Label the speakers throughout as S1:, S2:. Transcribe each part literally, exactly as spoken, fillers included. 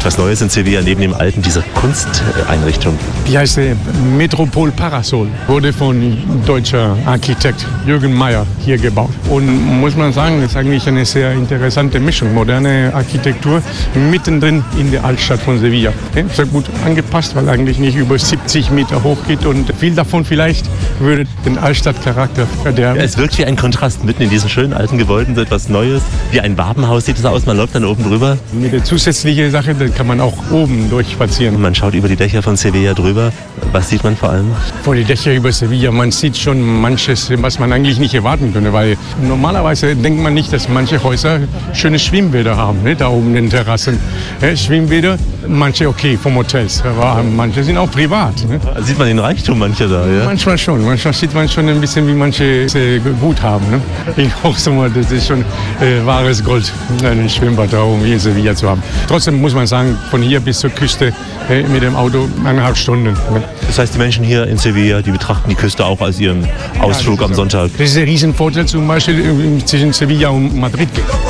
S1: etwas Neues in Sevilla, neben dem alten, dieser Kunsteinrichtung.
S2: Die heißt äh, Metropol Parasol, wurde von deutscher Architekt Jürgen Meyer hier gebaut. Und muss man sagen, das ist eigentlich eine sehr interessante Mischung. Moderne Architektur mittendrin in der Altstadt von Sevilla. Okay? Sehr gut angepasst, weil eigentlich nicht über siebzig Meter hoch geht und viel davon vielleicht würde den Altstadtcharakter verderben.
S1: Ja, es wirkt wie ein Kontrast, mitten in diesen schönen alten Gebäuden, so etwas Neues. Wie ein Wabenhaus sieht es aus, man läuft dann oben drüber.
S2: Mit der zusätzlichen Sache, da kann man auch oben durchspazieren.
S1: Man schaut über die Dächer von Sevilla drüber. Was sieht man vor allem?
S2: Vor die Dächer über Sevilla, man sieht schon manches, was man eigentlich nicht erwarten könnte, weil normalerweise denkt man nicht, dass manche Häuser schöne Schwimmbäder haben, ne, da oben in den Terrassen. Ja, Schwimmbäder, manche okay, vom Hotels, aber manche sind auch privat. Ne?
S1: Sieht man den Reichtum mancher da, ja?
S2: Manchmal schon, manchmal sieht man schon ein bisschen, wie manche äh, gut haben. Ne? In Hochsommer, das ist schon äh, wahres Gold, ein Schwimmbad da oben in Sevilla zu haben. Trotzdem muss man sagen, von hier bis zur Küste äh, mit dem Auto eineinhalb Stunden. Ne?
S1: Das heißt, die Menschen hier in Sevilla, die betrachten die Küste auch als ihren Ausflug ja, am Sonntag.
S2: Das ist ein Riesenvorteil zum Beispiel zwischen Sevilla und Madrid.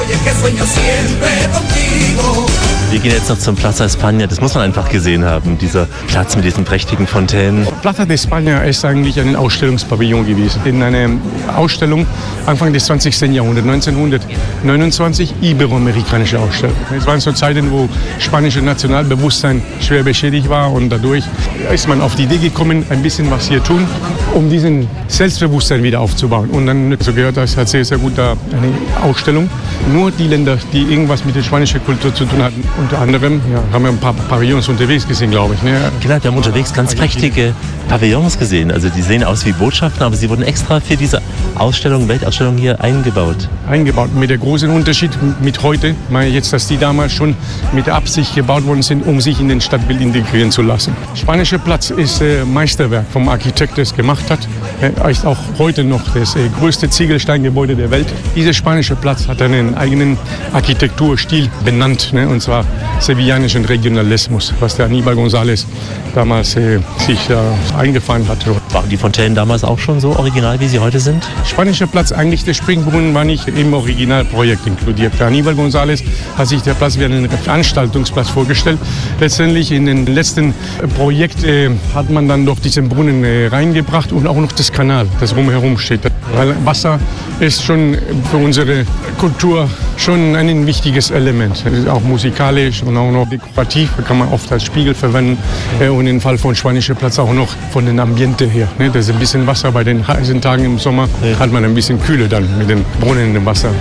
S1: Wir gehen jetzt noch zum Plaza España. Das muss man einfach gesehen haben, dieser Platz mit diesen prächtigen Fontänen.
S2: Plaza de España ist eigentlich ein Ausstellungspavillon gewesen. In einer Ausstellung Anfang des zwanzigsten Jahrhunderts, neunzehnhundertneunundzwanzig, iberoamerikanische Ausstellung. Es waren so Zeiten, wo spanische Nationalbewusstsein schwer beschädigt war und dadurch ist man auf die Idee gekommen, ein bisschen was hier tun, um diesen Selbstbewusstsein wieder aufzubauen. Und dann, so gehört das, hat sehr, sehr gut da eine Ausstellung. Nur die Länder, die irgendwas mit der spanischen Kultur zu tun hatten, unter anderem, ja, haben wir ein paar Pavillons unterwegs gesehen, glaube ich. Ne?
S1: Genau, wir haben unterwegs ganz prächtige Pavillons gesehen. Also die sehen aus wie Botschaften, aber sie wurden extra für diese Ausstellung, Weltausstellung hier eingebaut.
S2: Eingebaut, mit der großen Unterschied mit heute, ich meine jetzt, dass die damals schon mit Absicht gebaut worden sind, um sich in den Stadtbild integrieren zu lassen. Spanischer Platz ist äh, Meisterwerk vom Architekt, der es gemacht hat. Er ist auch heute noch das äh, größte Ziegelsteingebäude der Welt. Dieser spanische Platz hat einen eigenen Architekturstil benannt, ne? Und zwar sevillanischen Regionalismus, was der Aníbal González damals äh, sich äh, eingefahren hat.
S1: Waren die Fontänen damals auch schon so original, wie sie heute sind?
S2: Spanischer Platz, eigentlich der Springbrunnen war nicht im Originalprojekt inkludiert. Der Aníbal González hat sich der Platz wie einen Veranstaltungsplatz vorgestellt. Letztendlich in den letzten Projekt äh, hat man dann doch diesen Brunnen äh, reingebracht und auch noch das Kanal, das rumherum steht. Weil Wasser ist schon für unsere Kultur schon ein wichtiges Element. Auch musikalisch und auch noch dekorativ, kann man oft als Spiegel verwenden. Und im Fall von Spanischer Platz auch noch von den Ambiente her. Das ist ein bisschen Wasser bei den heißen Tagen im Sommer, hat man ein bisschen Kühle dann mit den Brunnen im Wasser.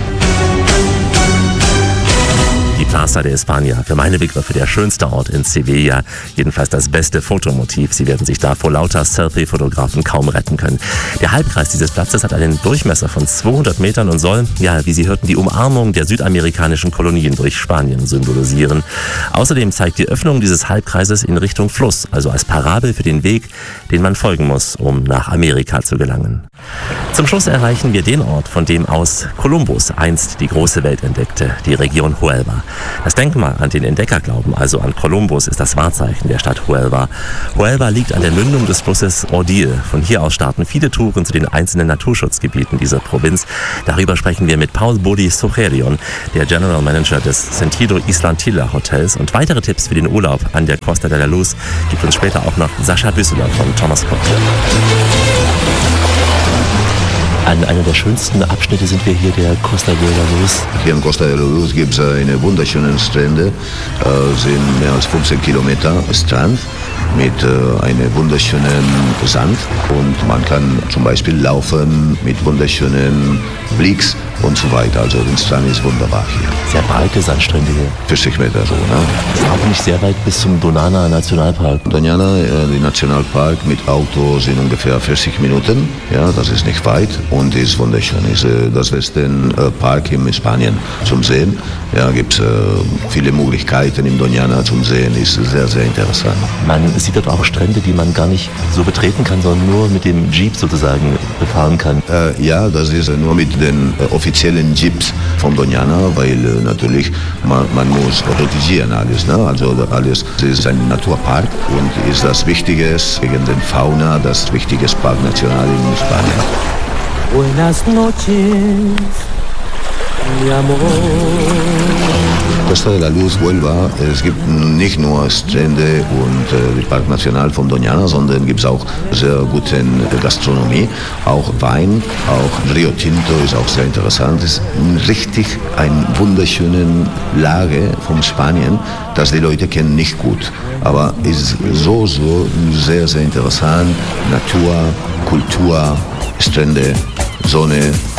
S1: Die Plaza de España, für meine Begriffe der schönste Ort in Sevilla, jedenfalls das beste Fotomotiv. Sie werden sich da vor lauter Selfie-Fotografen kaum retten können. Der Halbkreis dieses Platzes hat einen Durchmesser von zweihundert Metern und soll, ja, wie Sie hörten, die Umarmung der südamerikanischen Kolonien durch Spanien symbolisieren. Außerdem zeigt die Öffnung dieses Halbkreises in Richtung Fluss, also als Parabel für den Weg, den man folgen muss, um nach Amerika zu gelangen. Zum Schluss erreichen wir den Ort, von dem aus Kolumbus einst die große Welt entdeckte, die Region Huelva. Das Denkmal an den Entdeckerglauben, also an Kolumbus, ist das Wahrzeichen der Stadt Huelva. Huelva liegt an der Mündung des Flusses Odil. Von hier aus starten viele Touren zu den einzelnen Naturschutzgebieten dieser Provinz. Darüber sprechen wir mit Paul Bodi Socherion, der General Manager des Sentido Islantilla Hotels. Und weitere Tipps für den Urlaub an der Costa de la Luz gibt uns später auch noch Sascha Büsseler von Thomas Cook. An einer der schönsten Abschnitte sind wir hier, der Costa de la Luz.
S3: Hier in Costa de la Luz gibt es eine wunderschöne Strände, äh, sind mehr als fünfzehn Kilometer Strand mit äh, einem wunderschönen Sand und man kann zum Beispiel laufen mit wunderschönen Blicks und so weiter. Also der Strand ist wunderbar hier.
S1: Sehr breite Sandstrände hier.
S3: vierzig Meter so, ne?
S1: Das war auch nicht sehr weit bis zum Doñana Nationalpark.
S3: Doñana, äh, der Nationalpark mit Auto sind ungefähr vierzig Minuten. Ja, das ist nicht weit und ist wunderschön. Ist äh, das beste äh, Park in Spanien zum Sehen. Ja, gibt es äh, viele Möglichkeiten im Doñana zum Sehen. Ist sehr, sehr interessant.
S1: Man sieht dort auch Strände, die man gar nicht so betreten kann, sondern nur mit dem Jeep sozusagen befahren kann.
S3: Äh, ja, das ist äh, nur mit den äh, offiziellen Jeeps von Doñana, weil äh, natürlich man, man muss protegieren alles. Ne? Also alles ist ein Naturpark und ist das Wichtige gegen den Fauna, das wichtige Park National in Spanien.
S4: Buenas noches, mi amor.
S3: Costa de la Luz, Huelva, es gibt nicht nur Strände und äh, die Park National von Doñana, sondern gibt es auch sehr gute Gastronomie, auch Wein, auch Rio Tinto ist auch sehr interessant. Es ist richtig eine wunderschöne Lage von Spanien, das die Leute kennen nicht gut, aber ist so, so sehr, sehr interessant. Natur, Kultur, Strände, Sonne,